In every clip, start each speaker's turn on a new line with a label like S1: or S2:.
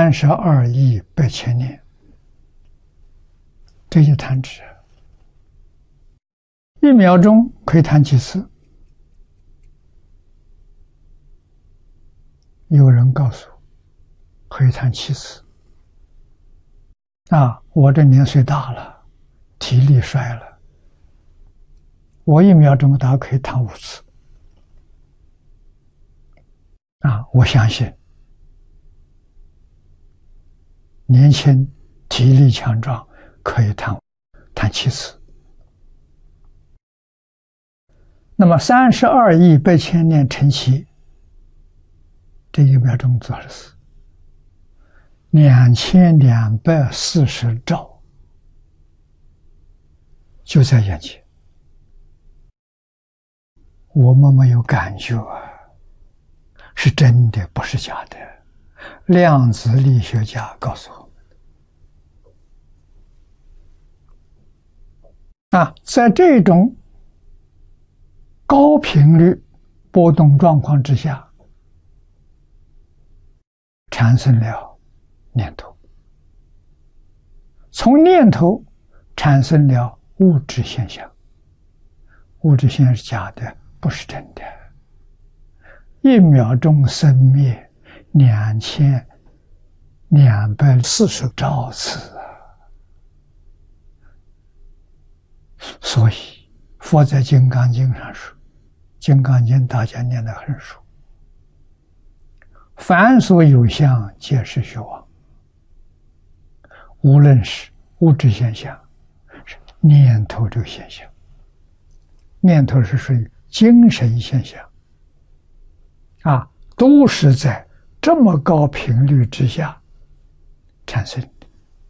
S1: 32亿8千年，这就弹指，1秒钟可以弹几次？有人告诉我，可以弹7次。我这年岁大了，体力衰了，我1秒钟大概可以弹5次。我相信年轻体力强壮可以弹7次。那么32亿8千年乘7，这1秒钟多少次？2240兆，就在眼前，我们没有感觉是真的，不是假的。量子力学家告诉我们，在这种高频率波动状况之下，产生了念头，从念头产生了物质现象。物质现象是假的，不是真的。1秒钟生灭2240兆次所以佛在《金刚经》上说，《金刚经》大家念得很熟，凡所有相，皆是虚妄。无论是物质现象，是念头这个现象，念头是属于精神现象，都是在这么高频率之下产生的，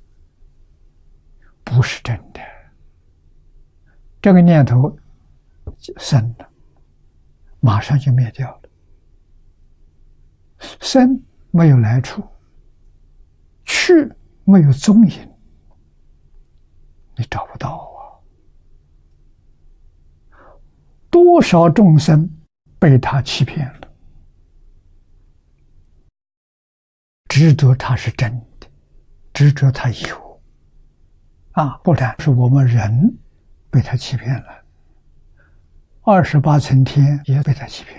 S1: 不是真的。这个念头生了，马上就灭掉了。生没有来处，去没有踪影，你找不到多少众生被他欺骗了，执着它是真的，执着它有不然是我们人被他欺骗了，28层天也被他欺骗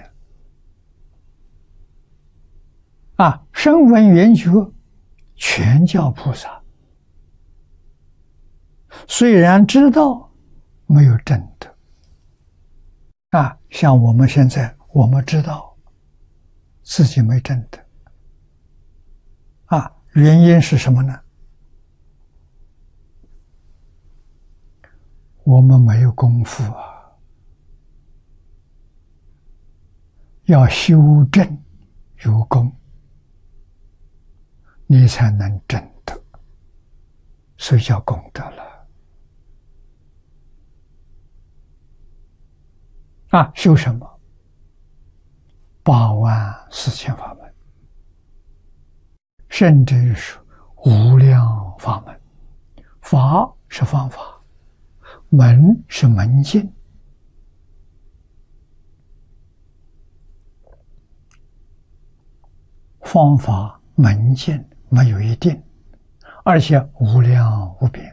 S1: 了声闻缘觉全教菩萨，虽然知道，没有证得像我们现在，我们知道自己没证得原因是什么呢？我们没有功夫要修正有功，你才能证得，所以叫功德了修什么84000法门，甚至于是无量法门。法是方法，门是门径。方法门径没有一定，而且无量无边，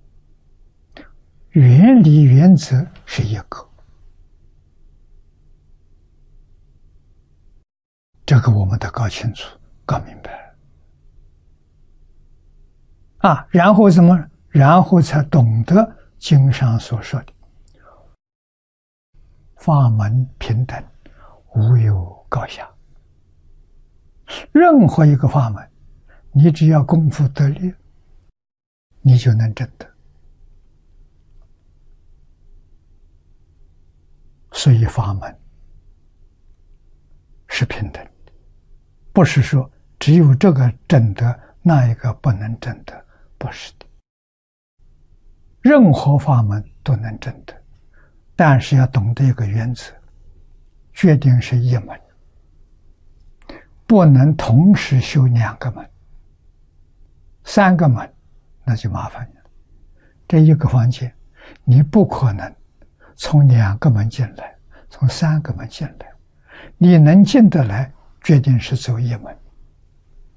S1: 原理原则是一个。这个我们得搞清楚搞明白然后怎么？然后才懂得经上所说的法门平等，无有高下。任何一个法门，你只要功夫得力，你就能证得。所以法门是平等的，不是说只有这个证得，那一个不能证得，不是的。任何法门都能证得，但是要懂得一个原则，决定是一门，不能同时修2个门，3个门那就麻烦了。这一个房间你不可能从2个门进来，从3个门进来，你能进得来，决定是走一门。